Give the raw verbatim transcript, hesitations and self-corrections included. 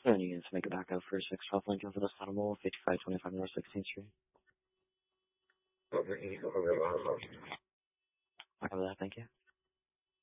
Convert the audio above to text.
And you guys make it back out for six twelve Lincoln for this animal, fifty-five twenty-five North sixteenth Street. Okay, I cover that, thank you.